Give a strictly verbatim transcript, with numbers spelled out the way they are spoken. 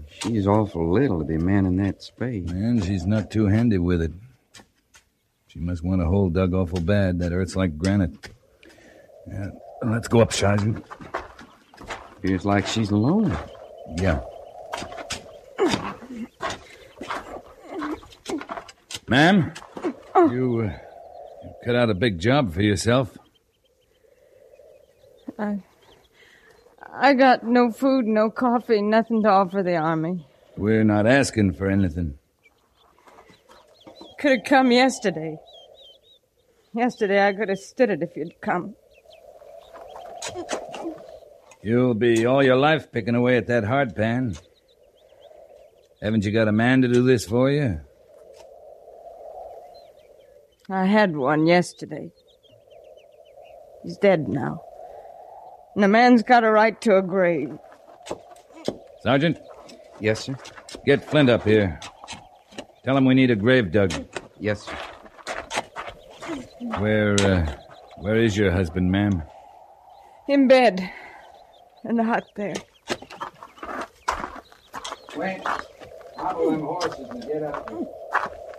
She's awful little to be manning that spade. And she's not too handy with it. She must want a hole dug awful bad. That earth's like granite. Yeah, let's go up, Sergeant. Feels like she's alone. Yeah. Ma'am, you, uh, you cut out a big job for yourself. I, I got no food, no coffee, nothing to offer the army. We're not asking for anything. Could have come yesterday. Yesterday I could have stood it if you'd come. You'll be all your life picking away at that hard pan. Haven't you got a man to do this for you? I had one yesterday. He's dead now. And a man's got a right to a grave. Sergeant? Yes, sir? Get Flint up here. Tell him we need a grave dug. Yes, sir. Where, uh, where is your husband, ma'am? In bed. In the hut there. Flint, hobble them horses and get up there.